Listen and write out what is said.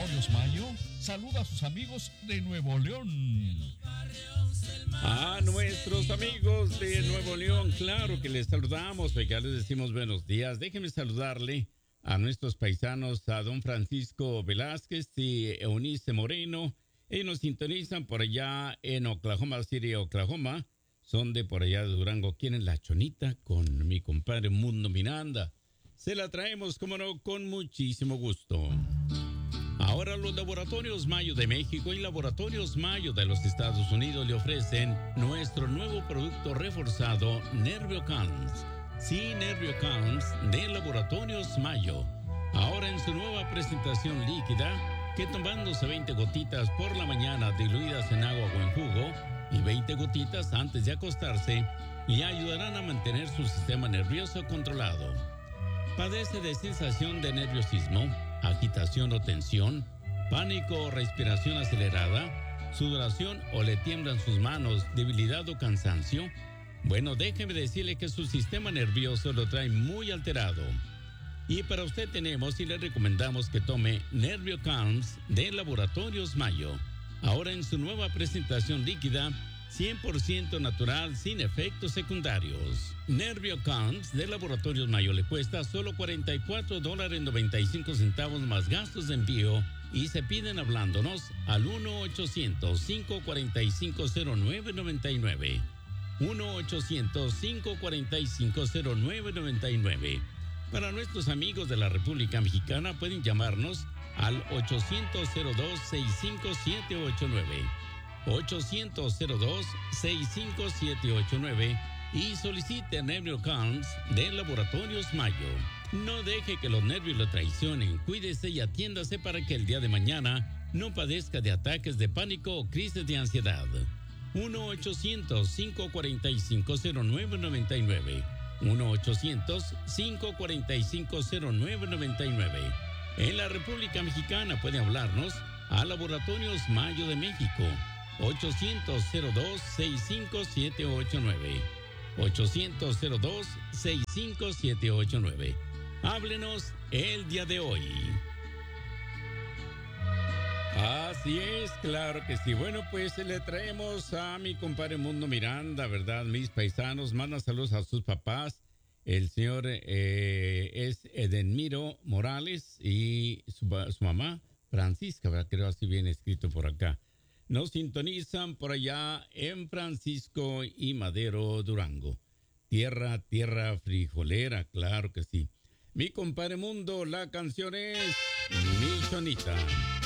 Laboratorios Mayo saluda a sus amigos de Nuevo León. A nuestros amigos de Nuevo León, claro que les saludamos, ya les decimos buenos días. Déjenme saludarle a nuestros paisanos, a don Francisco Velázquez y Eunice Moreno. Ellos nos sintonizan por allá en Oklahoma City, Oklahoma. Son de por allá de Durango. Quieren la chonita con mi compadre Mundo Miranda. Se la traemos, como no, con muchísimo gusto. Ahora los Laboratorios Mayo de México y Laboratorios Mayo de los Estados Unidos le ofrecen nuestro nuevo producto reforzado NervioCalms. Sí, NervioCalms de Laboratorios Mayo. Ahora en su nueva presentación líquida, que tomándose 20 gotitas por la mañana diluidas en agua o en jugo y 20 gotitas antes de acostarse, le ayudarán a mantener su sistema nervioso controlado. ¿Padece de sensación de nerviosismo, agitación o tensión, pánico o respiración acelerada, sudoración o le tiemblan sus manos, debilidad o cansancio? Bueno, déjeme decirle que su sistema nervioso lo trae muy alterado. Y para usted tenemos y le recomendamos que tome NervioCalms de Laboratorios Mayo. Ahora en su nueva presentación líquida, 100% natural, sin efectos secundarios. NervioCalms de Laboratorios Mayo le cuesta solo $44.95 más gastos de envío y se piden hablándonos al 1-800-545-0999. 1-800-545-0999. Para nuestros amigos de la República Mexicana pueden llamarnos al 800-02-65789. 800-02-65789 y solicite NervioCalms de Laboratorios Mayo. No deje que los nervios lo traicionen. Cuídese y atiéndase para que el día de mañana no padezca de ataques de pánico o crisis de ansiedad. 1-800-545-0999. 1-800-545-0999. En la República Mexicana puede hablarnos a Laboratorios Mayo de México. 800-02-65789. 800-02-65789. Háblenos el día de hoy. Así es, claro que sí. Bueno, pues le traemos a mi compadre Mundo Miranda, ¿verdad? Mis paisanos, mandan saludos a sus papás. El señor es Edenmiro Morales y su mamá Francisca, ¿verdad? Creo así bien escrito por acá. Nos sintonizan por allá en Francisco y Madero, Durango. Tierra frijolera, claro que sí. Mi compadre Mundo, la canción es Mi Chonita.